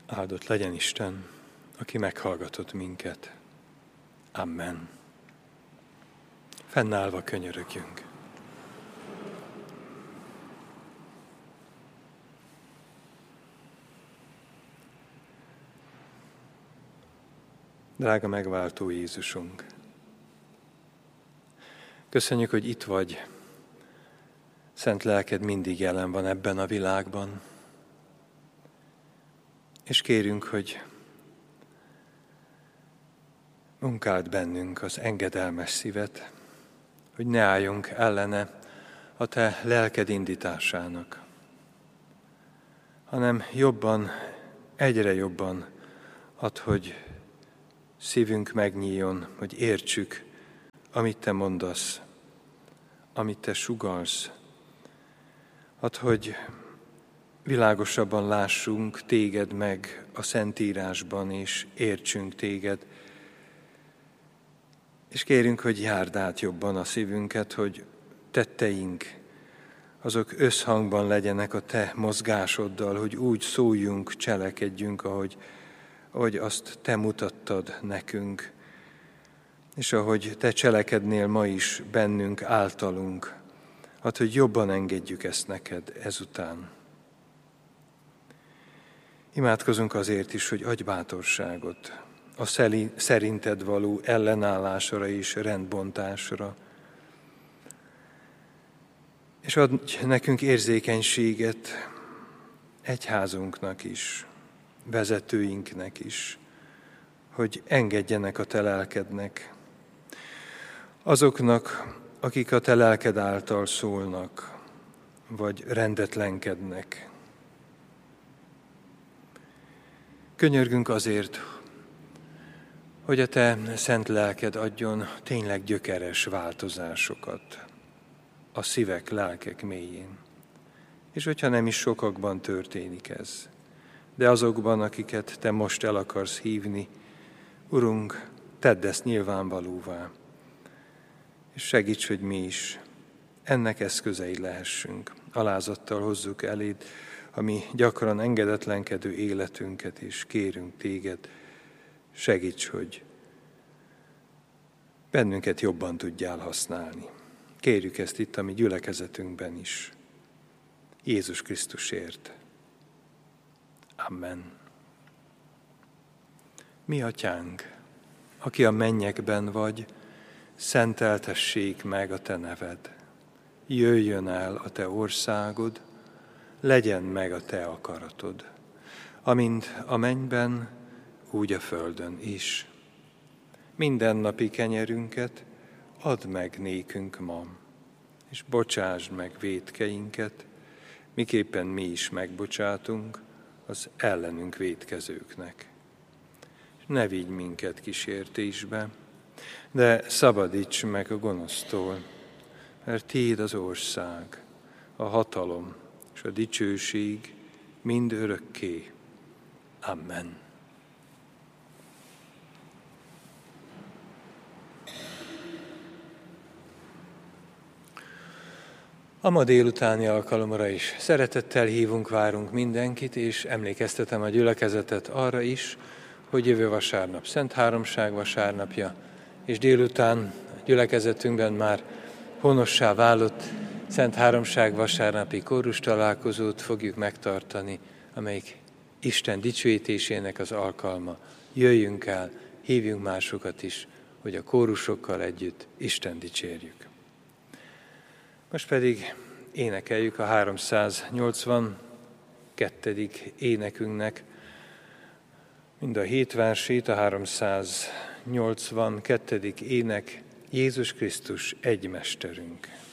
Áldott legyen Isten, aki meghallgatott minket. Amen. Fennállva könyörögjünk. Drága megváltó Jézusunk! Köszönjük, hogy itt vagy. Szent lelked mindig jelen van ebben a világban. És kérünk, hogy munkáld bennünk az engedelmes szívet, hogy ne álljunk ellene a te lelked indításának, hanem jobban, egyre jobban add, hogy szívünk megnyíljon, hogy értsük, amit te mondasz, amit te sugallsz. Add, hogy világosabban lássunk téged meg a Szentírásban, és értsünk téged. És kérünk, hogy járd át jobban a szívünket, hogy tetteink, azok összhangban legyenek a te mozgásoddal, hogy úgy szóljunk, cselekedjünk, ahogy azt te mutattad nekünk, és ahogy te cselekednél ma is bennünk, általunk, hogy jobban engedjük ezt neked ezután. Imádkozunk azért is, hogy adj bátorságot a szerinted való ellenállásra és rendbontásra. És adj nekünk érzékenységet egyházunknak is, vezetőinknek is, hogy engedjenek a te lelkednek. Azoknak, akik a te lelked által szólnak, vagy rendetlenkednek. Könyörgünk azért, hogy a te szent lelked adjon tényleg gyökeres változásokat a szívek, lelkek mélyén. És hogyha nem is sokakban történik ez, de azokban, akiket te most el akarsz hívni, Urunk, tedd ezt nyilvánvalóvá, és segíts, hogy mi is ennek eszközei lehessünk. Alázattal hozzuk eléd a mi gyakran engedetlenkedő életünket, és kérünk téged, segíts, hogy bennünket jobban tudjál használni. Kérjük ezt itt a mi gyülekezetünkben is. Jézus Krisztusért. Amen. Mi atyánk, aki a mennyekben vagy, szenteltessék meg a te neved. Jöjjön el a te országod, legyen meg a te akaratod, amint a mennyben, úgy a földön is. Mindennapi kenyerünket add meg nékünk ma, és bocsásd meg vétkeinket, miképpen mi is megbocsátunk az ellenünk vétkezőknek. És ne vigy minket kísértésbe, de szabadíts meg a gonosztól, mert tiéd az ország, a hatalom és a dicsőség mind örökké. Amen. A ma délutáni alkalomra is szeretettel hívunk, várunk mindenkit, és emlékeztetem a gyülekezetet arra is, hogy jövő vasárnap Szent Háromság vasárnapja, és délután a gyülekezetünkben már honossá válott Szent Háromság vasárnapi kórus találkozót fogjuk megtartani, amelyik Isten dicsőítésének az alkalma. Jöjjünk el, hívjunk másokat is, hogy a kórusokkal együtt Isten dicsérjük. Most pedig énekeljük a 382. énekünknek mind a 7 versét, a 382. ének, Jézus Krisztus egy mesterünk.